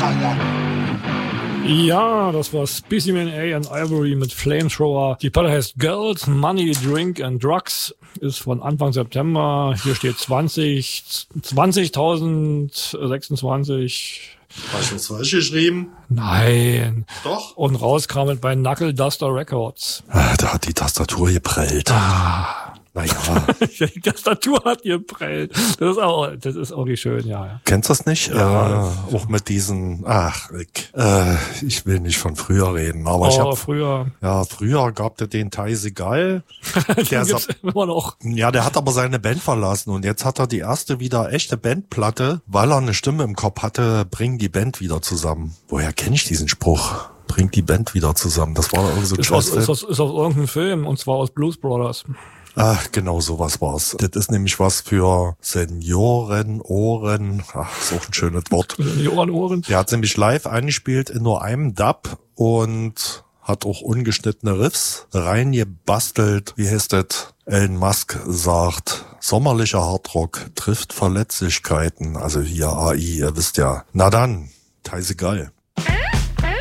Ja, das war Specimen A and Ivory mit Flamethrower. Die Platte heißt Girls, Money, Drink and Drugs. Ist von Anfang September. Hier steht 20.026. Hast du das falsch geschrieben? Nein. Doch. Und rauskam bei Knuckle Duster Records. Da hat die Tastatur geprellt. Naja. Die Tastatur hat geprellt. Das ist auch nicht schön, ja. Kennst du das nicht? Ja. Auch mit diesen, Rick, ich will nicht von früher reden, aber früher. Ja, früher gab der den Thai Geil. Den gibt's immer noch. Ja, der hat aber seine Band verlassen und jetzt hat er die erste wieder echte Bandplatte, weil er eine Stimme im Kopf hatte, bring die Band wieder zusammen. Woher kenne ich diesen Spruch? Bring die Band wieder zusammen. Das war irgendwie so ein ist aus irgendeinem Film, und zwar aus Blues Brothers. Genau, sowas war's. Das ist nämlich was für Seniorenohren. Ist auch ein schönes Wort. Seniorenohren. Der hat nämlich live eingespielt in nur einem Dub und hat auch ungeschnittene Riffs reingebastelt. Wie heißt das? Elon Musk sagt, sommerlicher Hardrock trifft Verletzlichkeiten. Also hier AI, ihr wisst ja. Na dann, Thai Geil.